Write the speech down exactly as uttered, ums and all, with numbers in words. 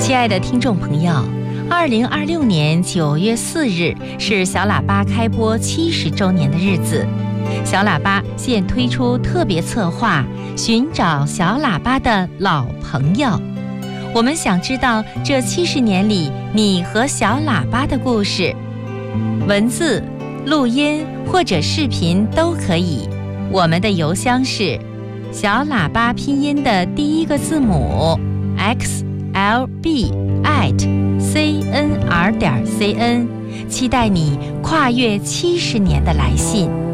亲爱的听众朋友，二零二六年九月四日是小喇叭开播七十周年的日子。小喇叭现推出特别策划，寻找小喇叭的老朋友。我们想知道这七十年里你和小喇叭的故事，文字、录音或者视频都可以。我们的邮箱是小喇叭拼音的第一个字母 x l b at c n r 点 c n， 期待你跨越七十年的来信。